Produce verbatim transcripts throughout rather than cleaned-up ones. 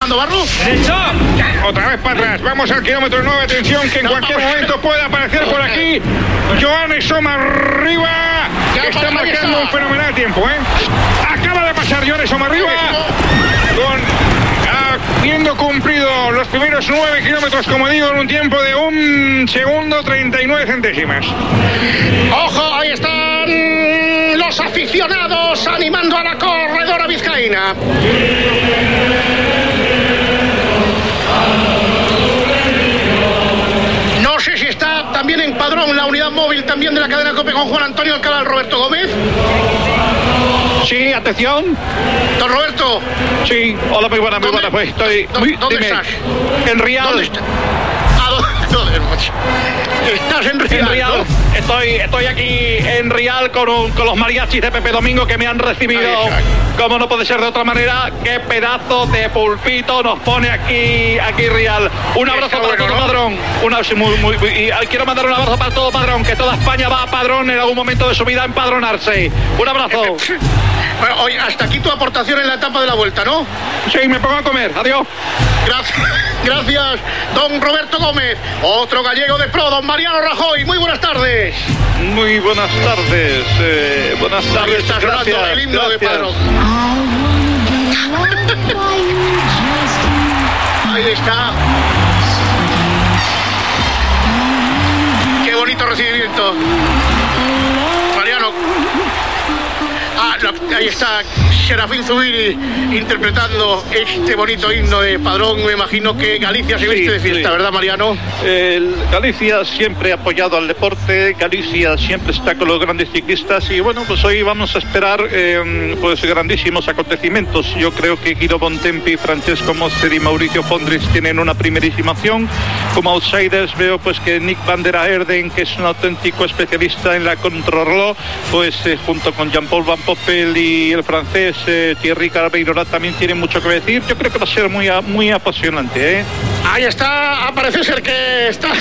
Fernando Barro. ¡Derecha! Otra vez para atrás. Vamos al kilómetro nueve. Atención, que en cualquier momento puede aparecer por aquí Joan Somarriba, que está marcando un fenomenal tiempo, ¿eh? Acaba de pasar Joan Somarriba con... habiendo cumplido los primeros nueve kilómetros, como digo, en un tiempo de un segundo treinta y nueve centésimas. ¡Ojo! Ahí están los aficionados animando a la corredora vizcaína. No sé si está también en Padrón la unidad móvil también de la cadena COPE con Juan Antonio Alcalá, Roberto Gómez. Sí, atención. Don Roberto. Sí, hola, muy buena, muy buena. Pues estoy. ¿Dónde, ¿dónde dime, estás? En Rial. ¿Dónde está? ¿A dónde, dónde, estás en Rial? En Rial. ¿No? Estoy, estoy aquí en Rial con, un, con los mariachis de Pepe Domingo que me han recibido, como no puede ser de otra manera. Qué pedazo de pulpito nos pone aquí, aquí Rial. Un abrazo para bueno, todo ¿no? Padrón. Una, muy, muy, muy, y quiero mandar un abrazo para todo Padrón, que toda España va a Padrón en algún momento de su vida a empadronarse. Un abrazo. Bueno, oye, hasta aquí tu aportación en la etapa de la vuelta, ¿no? Sí, me pongo a comer. Adiós. Gracias, gracias, don Roberto Gómez. Otro gallego de pro, don Mariano Rajoy. Muy buenas tardes. Muy buenas tardes. Eh, buenas tardes. Ahí está sonando el himno gracias. de Padrón. Ahí está. Qué bonito recibimiento. Mariano. Ah, lo, ahí está Serafín Zubiri interpretando este bonito himno de Padrón. Me imagino que Galicia se viste sí, de fiesta, sí. ¿verdad, Mariano? El Galicia siempre ha apoyado al deporte, Galicia siempre está con los grandes ciclistas y bueno, pues hoy vamos a esperar eh, pues grandísimos acontecimientos. Yo creo que Guido Bontempi, Francesco Moster y Mauricio Fondris tienen una primerísima opción. Como outsiders veo pues que Nick van der Aerden, que es un auténtico especialista en la contrarreloj, pues eh, junto con Jean-Paul Van Poppel y el francés eh, Thierry Carabeirola también tiene mucho que decir. Yo creo que va a ser muy, muy apasionante, ¿eh? Ahí está, parece ser que está.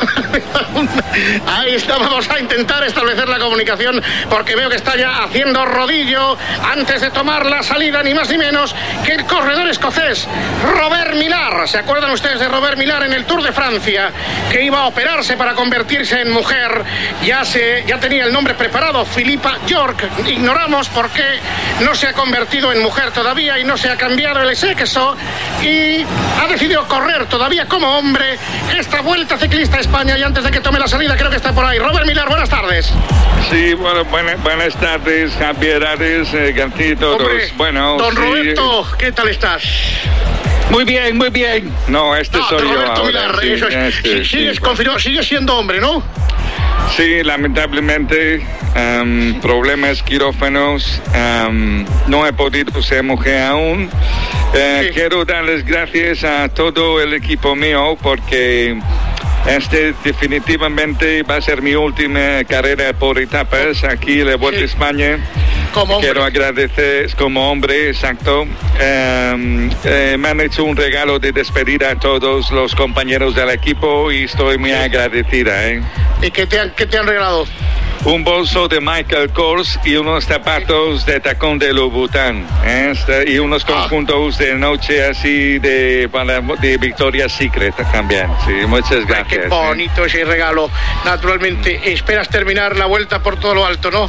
Ahí está, vamos a intentar establecer la comunicación porque veo que está ya haciendo rodillo antes de tomar la salida, ni más ni menos que el corredor escocés Robert Millar. ¿Se acuerdan ustedes de Robert Millar en el Tour de Francia? Que iba a operarse para convertirse en mujer. Ya, se, ya tenía el nombre preparado, Philippa York. Ignoramos por qué no se ha convertido en mujer todavía y no se ha cambiado el sexo y ha decidido correr todavía como hombre esta Vuelta Ciclista a España. Y antes de que tome la salida, creo que está por ahí Robert Millar. Buenas tardes. Sí, bueno, buenas, buenas tardes, Javier Ares, eh, García, todos. Hombre, bueno, don sí. Roberto, ¿qué tal estás? Muy bien, muy bien. No, este no, soy Roberto yo Millar, ahora. Sí, eso es, este, sí, sigues, sí, confirmado, sigues siendo hombre, ¿no? Sí, lamentablemente, um, problemas quirófanos, um, no he podido ser mujer aún. Uh, sí. Quiero darles gracias a todo el equipo mío porque este definitivamente va a ser mi última carrera por etapas aquí en la Vuelta sí. a España. Como Quiero agradecer como hombre, exacto. Um, eh, me han hecho un regalo de despedir a todos los compañeros del equipo y estoy muy sí. agradecida. ¿eh? ¿Y qué te, han, qué te han regalado? Un bolso de Michael Kors y unos zapatos de tacón de Louboutin, ¿eh? y unos conjuntos ah. de noche así de, para, de Victoria's Secret también. Sí, muchas gracias. Ay, qué bonito ¿eh? ese regalo. Naturalmente, esperas terminar la vuelta por todo lo alto, ¿no?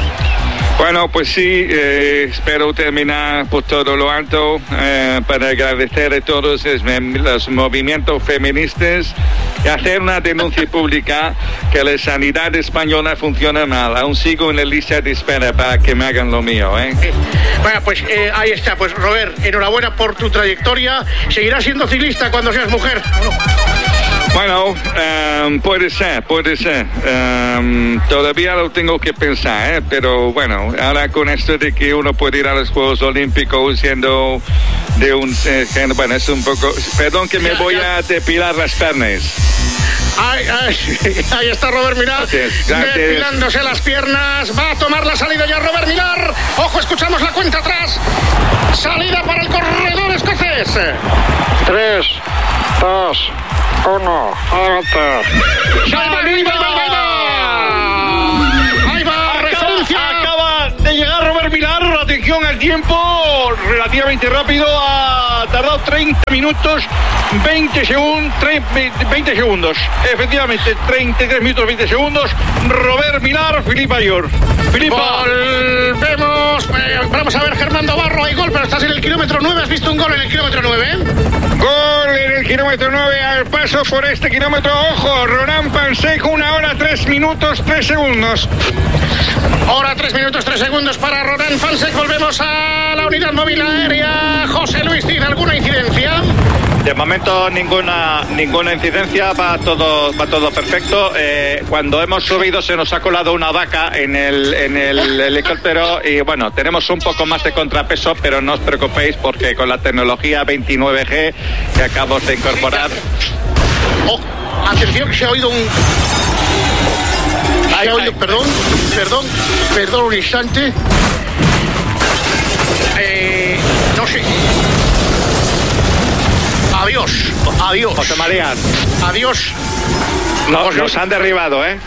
Bueno, pues sí, eh, espero terminar por todo lo alto eh, para agradecer a todos los, los movimientos feministas y hacer una denuncia pública que la sanidad española funciona mal. Aún sigo en la lista de espera para que me hagan lo mío, ¿eh? eh bueno, pues eh, ahí está. Pues Robert, enhorabuena por tu trayectoria. ¿Seguirás siendo ciclista cuando seas mujer? Bueno, um, puede ser, puede ser. Um, todavía lo tengo que pensar, ¿eh? Pero bueno, ahora con esto de que uno puede ir a los Juegos Olímpicos siendo de un... Eh, bueno, es un poco... Perdón que me voy a depilar las piernas. Ay, ay, ahí está Robert Millar, gracias, gracias. Depilándose las piernas. Va a tomar la salida ya Robert Millar. Ojo, escuchamos la cuenta atrás. Salida para el corredor escocés. Tres, dos, uno, adelante. ¡Ahí va, ahí va! ¡Ahí va! ¡Referencia! Acaba de llegar Robert Millar. Atención al tiempo. relativamente rápido. Ha tardado treinta minutos, veinte segundos, veinte segundos. Efectivamente, treinta y tres minutos, veinte segundos. Robert Millar, Philippe Ayor. Filipa. Volvemos. Eh, vamos a ver, Germán Navarro, hay gol, pero estás en el kilómetro nueve. ¿Has visto un gol en el kilómetro nueve? Gol en el kilómetro nueve, al paso por este kilómetro. Ojo, Ronan Pansec, una hora, tres minutos, tres segundos. Hora, tres minutos, tres segundos para Ronan Pansec. Volvemos a la unidad móvil aérea. José Luis Cid, ¿alguna incidencia? De momento ninguna ninguna incidencia, va todo va todo perfecto. Eh, cuando hemos subido se nos ha colado una vaca en el en el helicóptero y bueno, tenemos un poco más de contrapeso, pero no os preocupéis porque con la tecnología veintinueve G que acabamos de incorporar. Oh, atención, se ha oído un... Se ha oído, perdón, perdón, perdón un instante. Eh, no sé... Adiós, adiós. José María. Adiós. No, nos han derribado, ¿eh?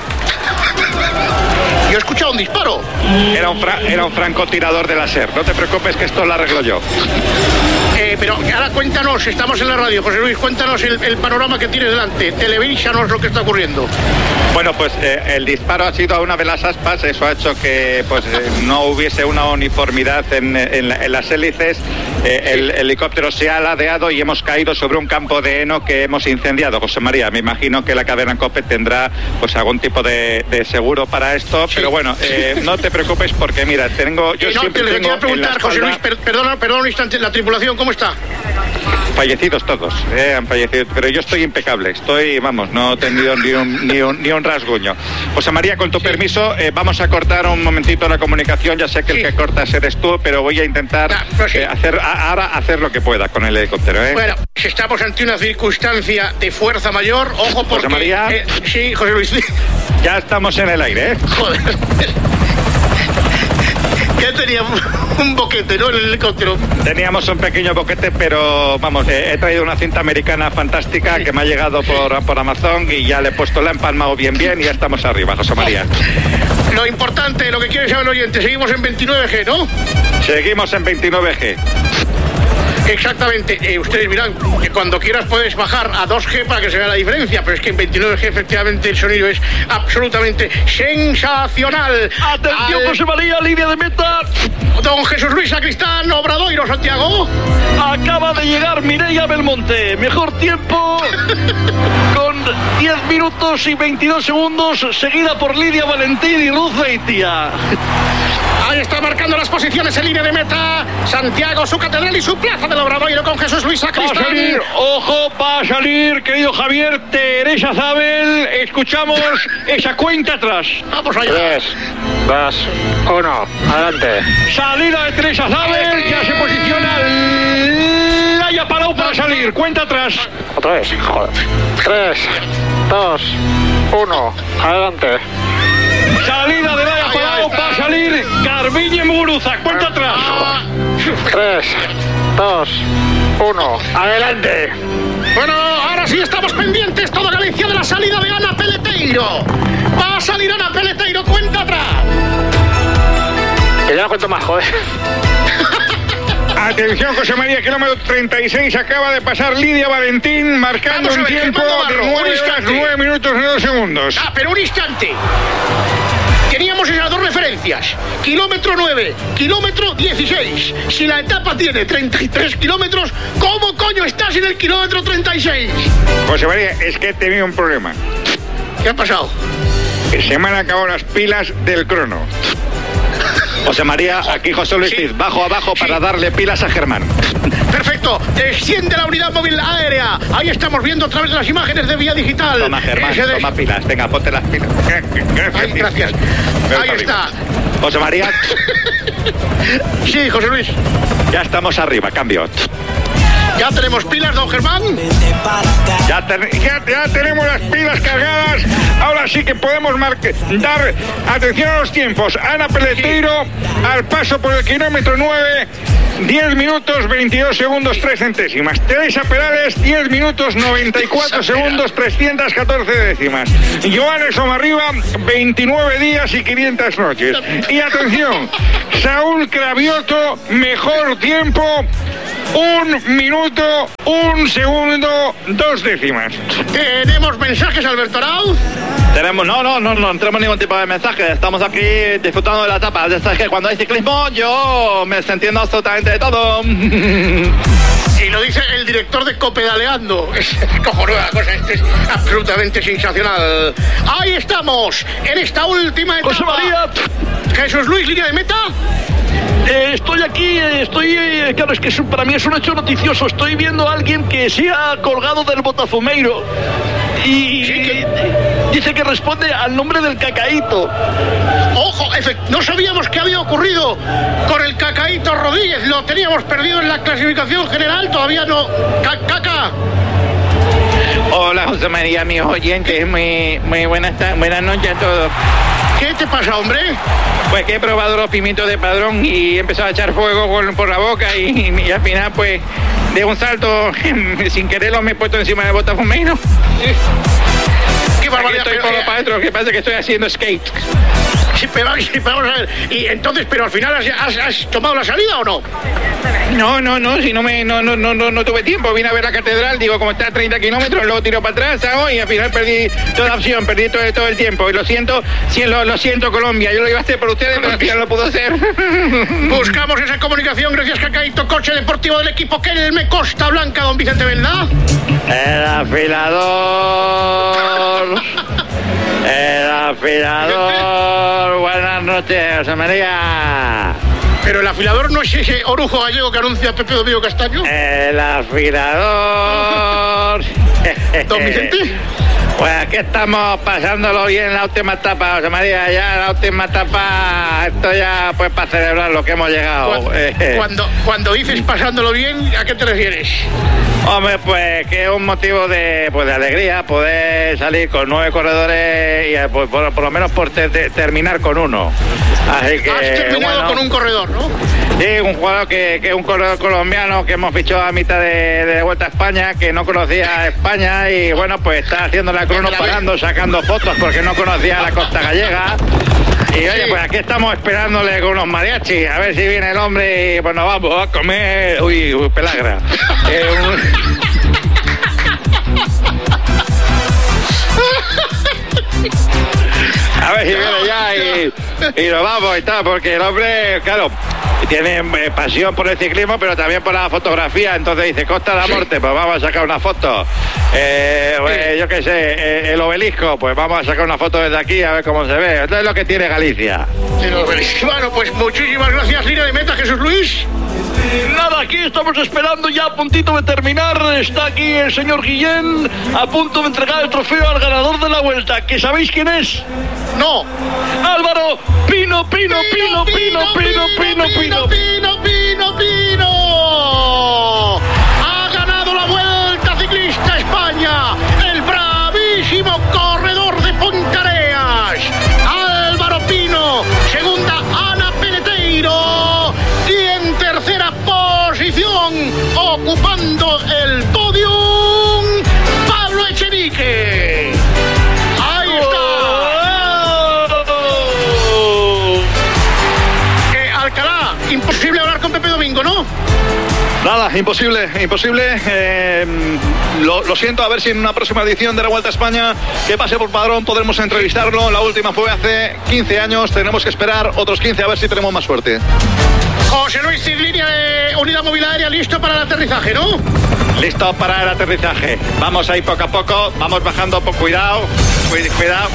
Yo he escuchado un disparo. Era un, fra era un francotirador de láser. No te preocupes que esto lo arreglo yo. Eh, pero ahora cuéntanos, estamos en la radio, José Luis, cuéntanos el, el panorama que tienes delante. Televísanos lo que está ocurriendo. Bueno, pues eh, el disparo ha sido a una de las aspas, eso ha hecho que pues eh, no hubiese una uniformidad en, en, en las hélices. Eh, el, el helicóptero se ha ladeado y hemos caído sobre un campo de heno que hemos incendiado. José María, me imagino que la cadena COPE tendrá pues algún tipo de, de seguro para esto, sí. Pero bueno, eh, no te preocupes porque mira, tengo yo eh, no, siempre te, tengo te voy a preguntar, espalda... José Luis, per, perdona, perdona un instante, la tripulación, ¿cómo está? Fallecidos todos, eh, han fallecido, pero yo estoy impecable, estoy, vamos, no he tenido ni un, ni un, ni un rasguño. José María, con tu sí. permiso, eh, vamos a cortar un momentito la comunicación, ya sé que sí. el que cortas eres tú, pero voy a intentar nah, sí. eh, hacer a, ahora hacer lo que pueda con el helicóptero. ¿eh? Bueno, si estamos ante una circunstancia de fuerza mayor, ojo porque... José María. Eh, sí, José Luis. Ya estamos en el aire, ¿eh? Joder. Ya teníamos un boquete, ¿no? En el helicóptero. Teníamos un pequeño boquete, pero vamos, eh, he traído una cinta americana fantástica sí. que me ha llegado por, por Amazon y ya le he puesto, la he empalmado bien bien y ya estamos arriba, José María. Lo importante, lo que quiere saber el oyente, seguimos en veintinueve G, ¿no? Seguimos en veintinueve G. Exactamente, eh, ustedes mirán que cuando quieras puedes bajar a dos G para que se vea la diferencia, pero es que en veintinueve G efectivamente el sonido es absolutamente sensacional. Atención, Al... José María, línea de meta. Don Jesús Luis Sacristán, Obradoiro, Santiago. Acaba de llegar Mireia Belmonte, mejor tiempo con diez minutos y veintidós segundos, seguida por Lidia Valentín y Ruth Beitia. Ahí está marcando las posiciones en línea de meta Santiago, su catedral y su plaza del Obradoiro con Jesús Luis Sacristán. Va a salir, ojo, va a salir, querido Javier, Teresa Zabel. Escuchamos esa cuenta atrás. Vamos allá. Tres, dos, uno, adelante. Salida de Teresa Zabel, ya se posiciona Laia Palau para salir. Cuenta atrás. Otra vez, joder. Tres, dos, uno, adelante. Salida de Laia Palau, va a salir Garbiñe Muguruza. Cuenta atrás. Tres, dos, uno, adelante. Bueno, ahora sí estamos pendientes, toda Galicia, de la salida de Ana Peleteiro. Va a salir Ana Peleteiro, cuenta atrás. Que ya no cuento más, joder. Atención, José María, kilómetro treinta y seis, acaba de pasar Lidia Valentín, marcando un tiempo de nueve horas, nueve minutos y dos segundos. Ah, pero un instante. Teníamos esas dos referencias, kilómetro nueve, kilómetro dieciséis. Si la etapa tiene treinta y tres kilómetros, ¿cómo coño estás en el kilómetro treinta y seis? José María, es que he tenido un problema. ¿Qué ha pasado? Que se me han acabado las pilas del crono. José María, aquí José Luis Cid, sí. bajo abajo para sí. darle pilas a Germán. Perfecto, desciende la unidad móvil aérea. Ahí estamos viendo a través de las imágenes de Vía Digital. Toma, Germán, de... toma pilas, venga, ponte las pilas. Ay, gracias. Ahí está. José María. Sí, José Luis. Ya estamos arriba, cambio. ¿Ya tenemos pilas, don Germán? Ya, ten, ya, ya tenemos las pilas cargadas. Ahora sí que podemos dar atención a los tiempos. Ana Peleteiro, al paso por el kilómetro nueve, diez minutos, veintidós segundos, tres centésimas. Teresa Perales, diez minutos, noventa y cuatro segundos, trescientas catorce décimas. Joan Somarriba, veintinueve días y quinientas noches. Y atención, Saúl Cravioto, mejor tiempo, un minuto, un segundo, dos décimas. ¿Tenemos mensajes, Alberto Arau? Tenemos, no, no, no, no tenemos ningún tipo de mensaje. Estamos aquí disfrutando de la etapa. Es que cuando hay ciclismo yo me entiendo absolutamente de todo. Y lo dice el director de Copedaleando. Es cojonuda cosa, esto es absolutamente sensacional. Ahí estamos, en esta última etapa. José María. Jesús Luis, línea de meta. Eh, estoy aquí, eh, estoy, eh, claro, es que es, para mí es un hecho noticioso. Estoy viendo a alguien que se ha colgado del Botafumeiro y ¿Sí, que... dice que responde al nombre del Cacaíto. Ojo, no sabíamos qué había ocurrido con el Cacaíto Rodríguez. Lo teníamos perdido en la clasificación general, todavía no. C Caca. Hola, José María, mis oyentes, muy, muy buenas, buenas noches a todos. ¿Qué te pasa, hombre? Pues que he probado los pimientos de Padrón y he empezado a echar fuego por, por la boca y, y al final, pues, de un salto, sin quererlo, me he puesto encima del Botafumeiro. ¡Qué barbaridad! Aquí estoy por para adentro, que pasa que estoy haciendo skate. Sí, pero, sí, pero vamos a ver. Y entonces, pero al final, ¿has, has, has tomado la salida o no? No, no, no, si no me no, no, no, no, no tuve tiempo, vine a ver la catedral, digo, como está a treinta kilómetros, luego tiro para atrás, hago, y al final perdí toda opción, perdí todo, todo el tiempo. Y lo siento, sí, lo, lo siento, Colombia, yo lo iba a hacer por ustedes, pero al final no lo pudo hacer. Buscamos esa comunicación, gracias, Cacaíto, coche deportivo del equipo Kelme Costa Blanca, don Vicente Belda. El afilador. El afilador. Buenas noches, José María. Pero el afilador no es ese orujo gallego que anuncia Pepe Domingo Castaño. El afilador. Don Vicente. Pues aquí estamos pasándolo bien en la última etapa, José María. Ya en la última etapa, esto ya pues para celebrar lo que hemos llegado. Cuando, cuando, cuando dices pasándolo bien, ¿a qué te refieres? Hombre, pues que es un motivo de, pues, de alegría poder salir con nueve corredores y pues, por, por lo menos por te, te, terminar con uno. Así que, has terminado bueno, con un corredor, ¿no? Sí, un jugador que es un corredor colombiano que hemos fichado a mitad de, de Vuelta a España, que no conocía a España y bueno, pues está haciendo la crono parando, sacando fotos porque no conocía la costa gallega. Y oye, pues aquí estamos esperándole con unos mariachis, a ver si viene el hombre y pues nos vamos a comer. Uy, uy pelagra. eh, un... A ver si viene ya y, y nos vamos y tal, porque el hombre, claro, tiene eh, pasión por el ciclismo, pero también por la fotografía. Entonces dice, Costa de la Morte, pues vamos a sacar una foto. Eh, pues, yo qué sé, eh, el obelisco, pues vamos a sacar una foto desde aquí a ver cómo se ve. Esto es lo que tiene Galicia. Bueno, pues muchísimas gracias, línea de meta, Jesús Luis. Nada, aquí estamos esperando ya a puntito de terminar. Está aquí el señor Guillén a punto de entregar el trofeo al ganador de la Vuelta. ¿Que sabéis quién es? No. Álvaro Pino, Pino, Pino, Pino, Pino, Pino, Pino, Pino, Pino, Pino. Ha ganado la Vuelta Ciclista España, el bravísimo corredor de Pontareas, Álvaro Pino. Segunda, Ana Peleteiro. Y en tercera posición, ocupando el podium, Pablo Echenique. Ahí está. Eh, Alcalá, imposible hablar con Pepe Domingo, ¿no? Nada, imposible, imposible. Eh, lo, lo siento, a ver si en una próxima edición de la Vuelta a España que pase por Padrón podremos entrevistarlo. La última fue hace quince años, tenemos que esperar otros quince a ver si tenemos más suerte. José Luis Cid, línea de unidad móvil aérea, listo para el aterrizaje, ¿no? Listo para el aterrizaje. Vamos ahí poco a poco, vamos bajando, por cuidado, cuidado.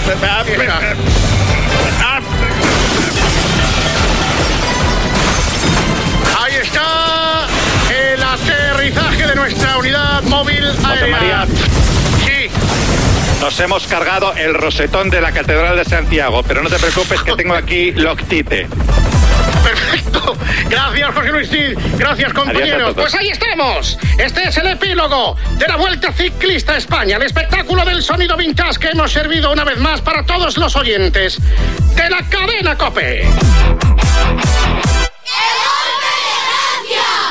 Ahí está el aterrizaje de nuestra unidad móvil aérea. José María. Sí. Nos hemos cargado el rosetón de la Catedral de Santiago, pero no te preocupes que tengo aquí Loctite. Perfecto. Gracias, José Luis Cid. Gracias, compañeros. Pues ahí estamos. Este es el epílogo de la Vuelta Ciclista España, el espectáculo del sonido vintage que hemos servido una vez más para todos los oyentes de la cadena COPE. ¡El golpe de Francia!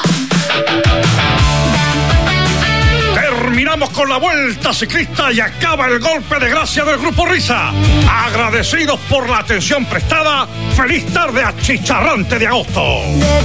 con la Vuelta Ciclista y acaba el golpe de gracia del Grupo Risa. Agradecidos por la atención prestada. Feliz tarde achicharrante de agosto.